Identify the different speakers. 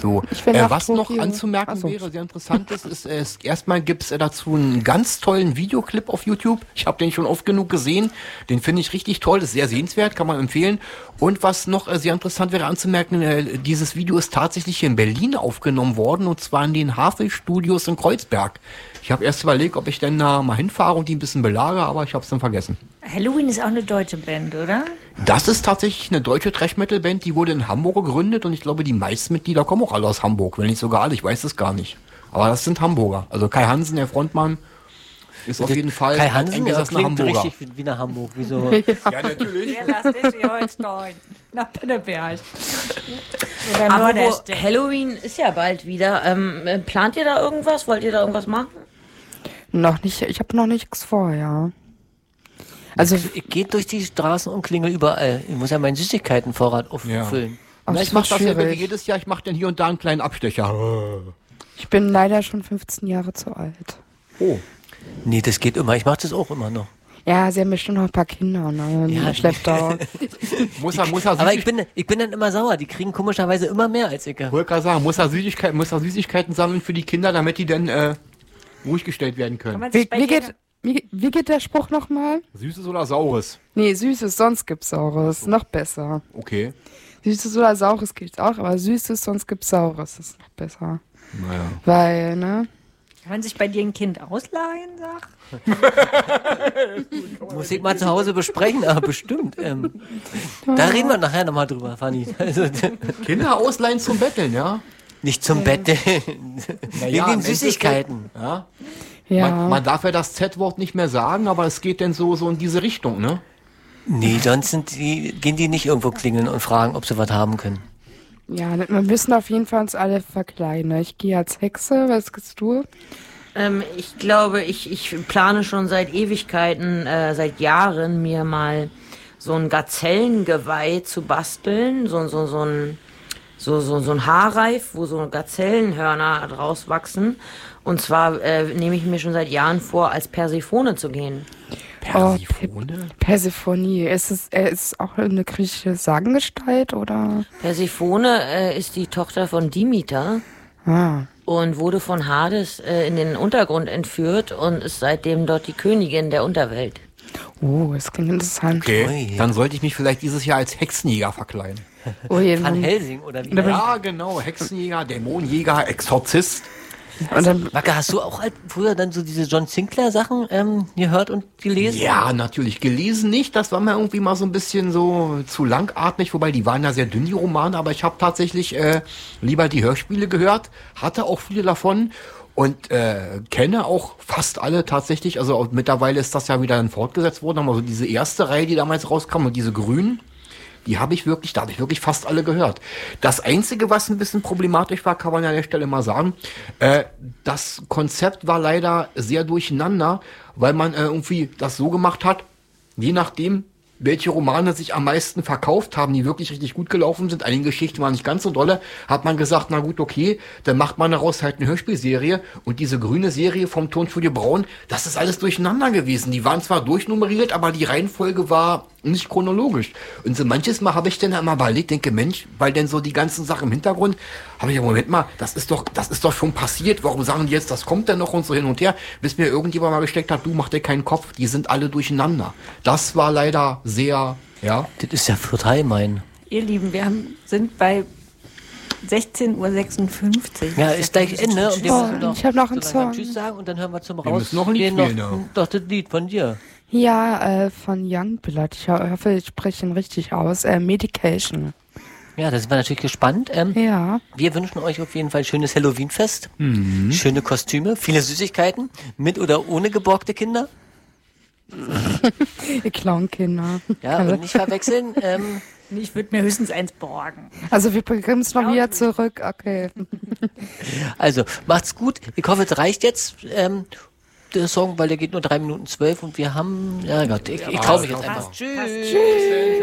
Speaker 1: So,
Speaker 2: Ich will nach
Speaker 1: was noch
Speaker 2: Tokio.
Speaker 1: anzumerken
Speaker 2: Ach so.
Speaker 1: wäre, sehr interessant ist, erstmal gibt's dazu einen ganz tollen Videoclip auf YouTube. Ich habe den schon oft genug gesehen. Den finde ich richtig toll, ist sehr sehenswert, kann man empfehlen. Und was noch sehr interessant wäre anzumerken, dieses Video ist tatsächlich hier in Berlin aufgenommen worden, und zwar in den Havel-Studios in Kreuzberg. Ich habe erst überlegt, ob ich denn da mal hinfahre und die ein bisschen belagere, aber ich habe es dann vergessen.
Speaker 3: Halloween ist auch eine deutsche Band, oder?
Speaker 1: Das ist tatsächlich eine deutsche Thrash-Metal-Band, die wurde in Hamburg gegründet, und ich glaube, die meisten Mitglieder kommen auch alle aus Hamburg, wenn nicht sogar alle, ich weiß es gar nicht. Aber das sind Hamburger. Also Kai Hansen, der Frontmann, ist auf jeden Fall
Speaker 4: Kai Hansen,
Speaker 1: ein
Speaker 4: ja,
Speaker 1: eingesessener
Speaker 4: klingt
Speaker 1: Hamburger.
Speaker 4: richtig wie nach Hamburg. Wie so.
Speaker 1: Ja, natürlich.
Speaker 3: Wer lasst ist hier Holstein? Nach Pinneberg. Oder
Speaker 5: Aber
Speaker 3: Norderstedt.
Speaker 5: Halloween ist ja bald wieder. Plant ihr da irgendwas? Wollt ihr da irgendwas machen?
Speaker 2: Noch nicht, ich habe noch nichts vor, ja. Also,
Speaker 4: Ich gehe durch die Straßen und klingel überall. Ich muss ja meinen Süßigkeitenvorrat auffüllen.
Speaker 2: ach,
Speaker 1: Na,
Speaker 2: das
Speaker 1: ich mach
Speaker 2: ist
Speaker 1: das ja
Speaker 2: schwierig.
Speaker 1: jedes Jahr, ich mache dann hier und da einen kleinen Abstecher.
Speaker 2: Ich bin leider schon 15 Jahre zu alt.
Speaker 1: Oh.
Speaker 4: Nee, das geht immer. Ich mache das auch immer noch.
Speaker 2: Ja, sie haben bestimmt noch ein paar Kinder, ne?
Speaker 4: Ja,
Speaker 2: Schleppt auch.
Speaker 1: Muss er
Speaker 4: Aber ich bin dann immer sauer. Die kriegen komischerweise immer mehr als ich.
Speaker 1: wollte gerade sagen, muss er Süßigkeiten sammeln für die Kinder, damit die dann ruhig gestellt werden
Speaker 3: Kann
Speaker 1: können.
Speaker 3: man
Speaker 2: Wie,
Speaker 3: sich bei
Speaker 2: wie,
Speaker 3: dir-
Speaker 2: geht, wie geht der Spruch nochmal?
Speaker 1: Süßes oder Saures?
Speaker 2: Nee, Süßes, sonst gibt's Saures. Noch besser.
Speaker 1: Okay.
Speaker 2: Süßes oder Saures geht auch, aber Süßes, sonst gibt's Saures. Das ist noch besser.
Speaker 1: Naja.
Speaker 2: Weil, ne?
Speaker 3: Kann man sich bei dir ein Kind ausleihen, sag?
Speaker 4: Muss ich mal zu Hause besprechen, aber bestimmt. Da reden wir nachher nochmal drüber, Fanny. Also,
Speaker 1: Kinder ausleihen zum Betteln, ja?
Speaker 4: nicht zum Bett.
Speaker 1: Naja,
Speaker 4: Wegen
Speaker 1: im
Speaker 4: den Süßigkeiten.
Speaker 1: Ja.
Speaker 2: Ja.
Speaker 1: Man darf ja das Z-Wort nicht mehr sagen, aber es geht denn so in diese Richtung, ne?
Speaker 4: Nee, sonst gehen die nicht irgendwo klingeln und fragen, ob sie was haben können.
Speaker 2: Ja, wir müssen auf jeden Fall uns alle verkleiden. Ne? Ich gehe als Hexe, was gehst du?
Speaker 5: Ich glaube, ich plane schon seit Ewigkeiten, seit Jahren, mir mal so ein Gazellengeweih zu basteln. So ein Haarreif, wo so Gazellenhörner draus wachsen. Und zwar nehme ich mir schon seit Jahren vor, als Persephone zu gehen.
Speaker 1: Persephone?
Speaker 2: Persephonie. Ist es auch eine griechische Sagengestalt, oder?
Speaker 5: Persephone ist die Tochter von Demeter
Speaker 2: Ah.
Speaker 5: und wurde von Hades in den Untergrund entführt und ist seitdem dort die Königin der Unterwelt.
Speaker 2: Oh, das klingt interessant.
Speaker 1: Okay,
Speaker 4: Ui.
Speaker 1: dann sollte ich mich vielleicht dieses Jahr als Hexenjäger verkleiden.
Speaker 2: Oh, je,
Speaker 4: Van
Speaker 2: und
Speaker 4: Helsing oder wie?
Speaker 1: Ja, genau, Hexenjäger, Dämonenjäger, Exorzist.
Speaker 2: dann,
Speaker 4: Macke, hast du auch halt früher dann so diese John Sinclair Sachen gehört und gelesen?
Speaker 1: Ja, natürlich. Gelesen nicht, das war mir irgendwie mal so ein bisschen so zu langatmig, wobei die waren ja sehr dünn, die Romane, aber ich habe tatsächlich lieber die Hörspiele gehört, hatte auch viele davon und kenne auch fast alle tatsächlich, also auch mittlerweile ist das ja wieder dann fortgesetzt worden, aber so diese erste Reihe, die damals rauskam und diese grünen, da habe ich wirklich fast alle gehört. Das Einzige, was ein bisschen problematisch war, kann man ja an der Stelle mal sagen, das Konzept war leider sehr durcheinander, weil man irgendwie das so gemacht hat, je nachdem, welche Romane sich am meisten verkauft haben, die wirklich richtig gut gelaufen sind, einige Geschichten waren nicht ganz so dolle, hat man gesagt, na gut, okay, dann macht man daraus halt eine Hörspielserie und diese grüne Serie vom Tonstudio Braun, das ist alles durcheinander gewesen. Die waren zwar durchnummeriert, aber die Reihenfolge war nicht chronologisch. Und so manches Mal habe ich dann einmal überlegt, denke, Mensch, weil denn so die ganzen Sachen im Hintergrund, habe ich ja, Moment mal, das ist doch schon passiert, warum sagen die jetzt, das kommt denn noch und so hin und her, bis mir irgendjemand mal gesteckt hat, du mach dir keinen Kopf, die sind alle durcheinander. Das war leider sehr, ja.
Speaker 4: Das ist ja total mein.
Speaker 3: Ihr Lieben, wir sind bei 16:56 Uhr.
Speaker 4: Ja, ist gleich Ende. Und wir
Speaker 2: Oh,
Speaker 4: müssen noch
Speaker 2: ich hab noch einen
Speaker 4: so langsam
Speaker 2: Song.
Speaker 4: Tschüss sagen und dann hören wir zum
Speaker 1: Wir müssen noch ein Lied
Speaker 4: Rausgehen
Speaker 1: spielen, ja.
Speaker 4: doch das Lied von dir.
Speaker 2: ja, von Youngblood. Ich hoffe, ich spreche ihn richtig aus. Medication.
Speaker 4: Ja, da sind wir natürlich gespannt.
Speaker 2: Ja.
Speaker 4: Wir wünschen euch auf jeden Fall ein schönes Halloween-Fest. Schöne Kostüme, viele Süßigkeiten, mit oder ohne geborgte Kinder.
Speaker 2: Ihr Clownkinder.
Speaker 4: Ja, und nicht verwechseln.
Speaker 3: Ich würde mir höchstens eins borgen.
Speaker 2: Also wir bringen es noch wieder zurück. Okay.
Speaker 4: Also, macht's gut. Ich hoffe, es reicht jetzt, der Song, weil der geht nur 3 Minuten 12 und wir haben, ja Gott, ich trau mich jetzt einfach.
Speaker 3: Tschüss.